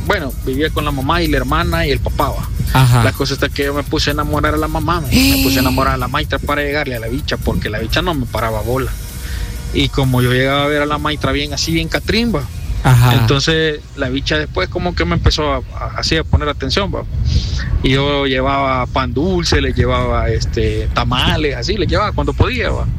bueno, vivía con la mamá y la hermana y el papá, va. Ajá. La cosa está que yo me puse a enamorar a la mamá, me puse a enamorar a la maitra para llegarle a la bicha, porque la bicha no me paraba bola. Y como yo llegaba a ver a la maitra bien así, bien catrimba, Ajá. entonces la bicha después como que me empezó a poner atención, va. Y yo llevaba pan dulce, le llevaba tamales, así, le llevaba cuando podía, va.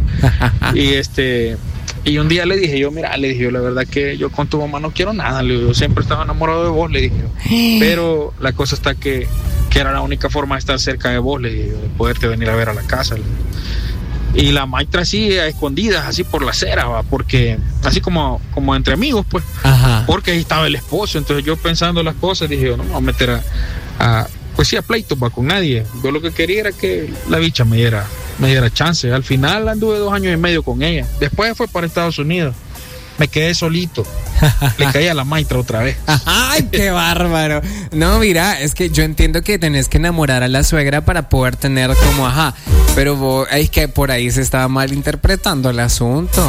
Y un día le dije yo, mira, la verdad que yo con tu mamá no quiero nada, le digo, yo siempre estaba enamorado de vos, le dije yo. Pero la cosa está que era la única forma de estar cerca de vos, le dije yo, de poderte venir a ver a la casa, le dije. Y la maitra así a escondidas, así por la acera, va, porque así como entre amigos, pues. Ajá. Porque ahí estaba el esposo, entonces yo pensando las cosas dije yo, no me voy a meter pues sí, a pleitos, va, con nadie. Yo lo que quería era que la bicha me diera chance. Al final anduve 2 años y medio con ella. Después fue para Estados Unidos. Me quedé solito. Le caí a la maitra otra vez. ¡Ay, qué bárbaro! No, mira, es que yo entiendo que tenés que enamorar a la suegra para poder tener como, pero es que por ahí se estaba malinterpretando el asunto.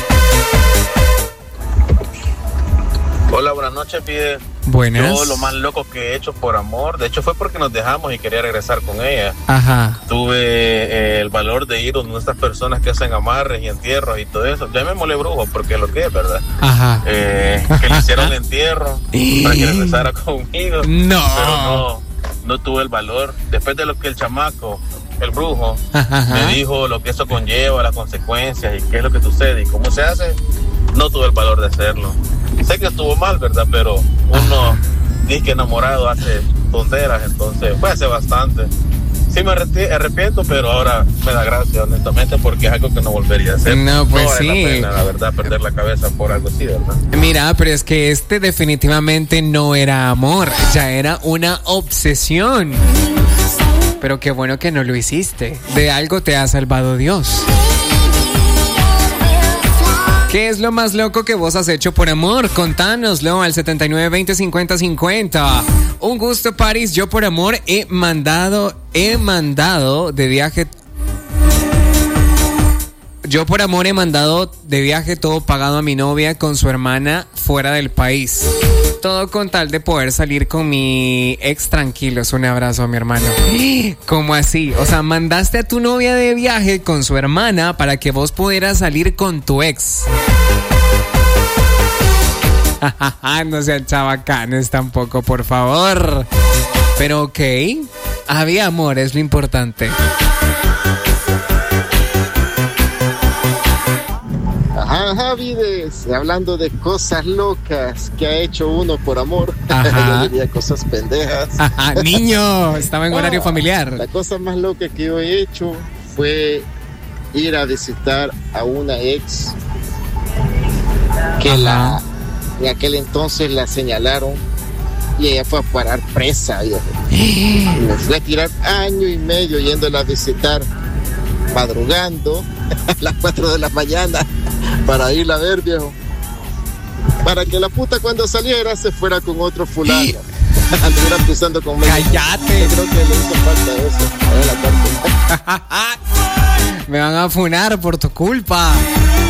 Hola, buenas noches, Pide. Buenas. Yo lo más loco que he hecho por amor, de hecho fue porque nos dejamos y quería regresar con ella. Ajá. Tuve el valor de ir donde estas personas que hacen amarres y entierros y todo eso. Ya me molé brujo porque es lo que es, ¿verdad? Ajá. Que le hiciera el entierro para que regresara conmigo. No. Pero no tuve el valor. Después de lo que el chamaco, el brujo, me dijo lo que eso conlleva, las consecuencias y qué es lo que sucede y cómo se hace, no tuve el valor de hacerlo. Sé que estuvo mal, ¿verdad? Pero uno dice que enamorado hace tonteras, entonces fue hace bastante. Sí me arrepiento, pero ahora me da gracia, honestamente, porque es algo que no volvería a hacer. No, pues no vale sí. la pena, la verdad, perder la cabeza por algo así, ¿verdad? Mira, pero es que definitivamente no era amor, ya era una obsesión. Pero qué bueno que no lo hiciste. De algo te ha salvado Dios. ¿Qué es lo más loco que vos has hecho por amor? Contánoslo al 7920-5050. Un gusto, Paris. Yo por amor he mandado de viaje. Yo por amor he mandado de viaje todo pagado a mi novia con su hermana fuera del país. Todo con tal de poder salir con mi ex tranquilos. Un abrazo a mi hermano. ¿Cómo así? O sea, mandaste a tu novia de viaje con su hermana para que vos pudieras salir con tu ex. No sean chabacanes tampoco, por favor. Pero ok, había amor, es lo importante. Ajá, Vides, hablando de cosas locas que ha hecho uno por amor. Yo diría cosas pendejas. Niño, estaba en horario familiar. La cosa más loca que yo he hecho fue ir a visitar a una ex que en aquel entonces la señalaron y ella fue a parar presa, viejo. Y me fui a tirar 1 año y medio yéndola a visitar, madrugando a las 4 de la mañana para irla a ver, viejo, para que la puta cuando saliera se fuera con otro fulano. Anduviera pisando con medio. ¡Cállate! Yo creo que le hizo falta eso a la cárcel. Me van a funar por tu culpa.